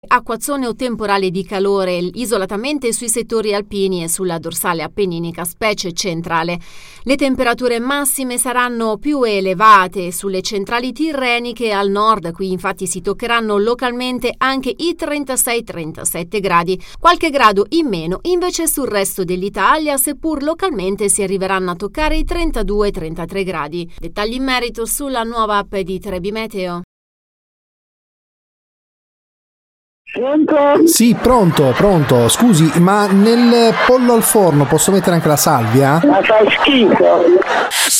Acquazzone o temporale di calore isolatamente sui settori alpini e sulla dorsale appenninica, specie centrale. Le temperature massime saranno più elevate sulle centrali tirreniche al nord, qui infatti si toccheranno localmente anche i 36-37 gradi, qualche grado in meno invece sul resto dell'Italia, seppur localmente si arriveranno a toccare i 32-33 gradi. Dettagli in merito sulla nuova app di Trebi Meteo. Pronto? Sì, pronto. Scusi, ma nel pollo al forno posso mettere anche la salvia? Ma fa schifo.